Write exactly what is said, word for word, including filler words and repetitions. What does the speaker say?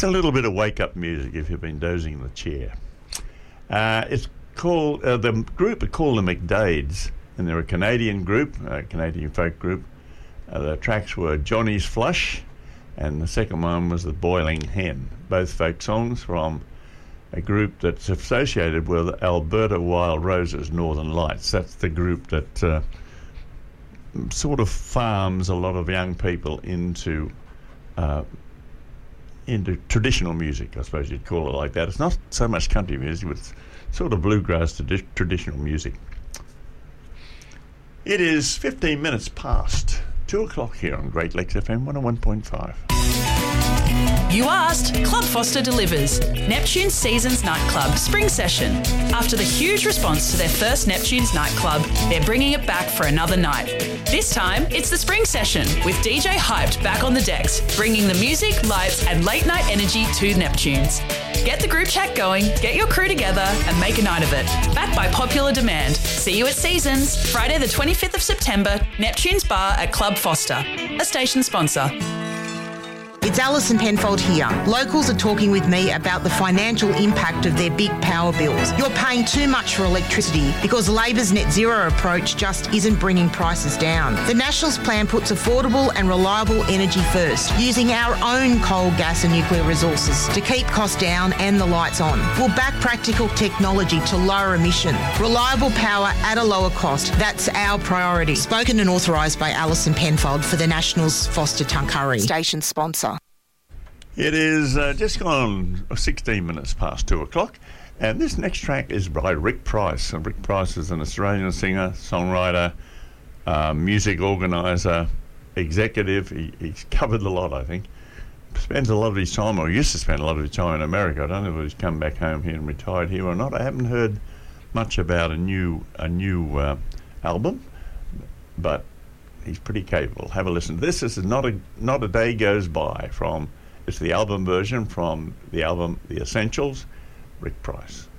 It's a little bit of wake-up music if you've been dozing in the chair. Uh, it's called, uh, the group are called the McDades, and they're a Canadian group, a Canadian folk group. Uh, the tracks were Johnny's Flush, and the second one was The Boiling Hen, both folk songs from a group that's associated with Alberta Wild Roses Northern Lights. That's the group that uh, sort of farms a lot of young people into uh, into traditional music, I suppose you'd call it like that. It's not so much country music, but it's sort of bluegrass tradi- traditional music. It is fifteen minutes past two o'clock here on Great Lakes F M one oh one point five. You asked, Club Foster delivers. Neptune's Seasons Nightclub Spring Session. After the huge response to their first Neptune's Nightclub, they're bringing it back for another night. This time, it's the Spring Session, with D J Hyped back on the decks, bringing the music, lights and late night energy to Neptune's. Get the group chat going, get your crew together and make a night of it. Backed by popular demand. See you at Seasons, Friday the twenty-fifth of September, Neptune's Bar at Club Foster, a station sponsor. It's Alison Penfold here. Locals are talking with me about the financial impact of their big power bills. You're paying too much for electricity because Labor's net zero approach just isn't bringing prices down. The Nationals plan puts affordable and reliable energy first, using our own coal, gas and nuclear resources to keep costs down and the lights on. We'll back practical technology to lower emission. Reliable power at a lower cost. That's our priority. Spoken and authorised by Alison Penfold for the Nationals Foster Tuncurry. Station sponsor. It is uh, just gone sixteen minutes past two o'clock, and this next track is by Rick Price. And Rick Price is an Australian singer, songwriter, uh, music organiser, executive. He, he's covered a lot, I think. Spends a lot of his time, or used to spend a lot of his time in America. I don't know if he's come back home here and retired here or not. I haven't heard much about a new a new uh, album, but he's pretty capable. Have a listen. This is not a not a day goes by from. It's the album version from the album The Essentials, Rick Price.